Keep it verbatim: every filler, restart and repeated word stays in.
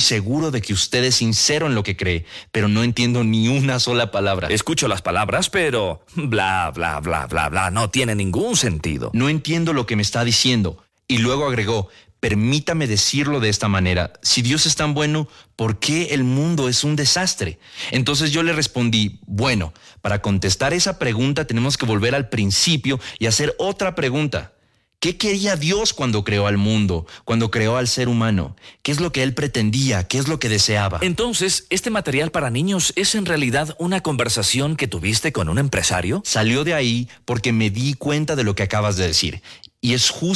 seguro de que usted es sincero en lo que cree, pero no entiendo ni una sola palabra. Escucho las palabras, pero bla, bla, bla, bla, bla, no tiene ningún sentido. No entiendo lo que me está diciendo. Y luego agregó, permítame decirlo de esta manera, si Dios es tan bueno, ¿por qué el mundo es un desastre? Entonces yo le respondí, bueno, para contestar esa pregunta tenemos que volver al principio y hacer otra pregunta. ¿Qué quería Dios cuando creó al mundo, cuando creó al ser humano? ¿Qué es lo que Él pretendía? ¿Qué es lo que deseaba? Entonces, ¿este material para niños es en realidad una conversación que tuviste con un empresario? Salió de ahí porque me di cuenta de lo que acabas de decir. Y es justo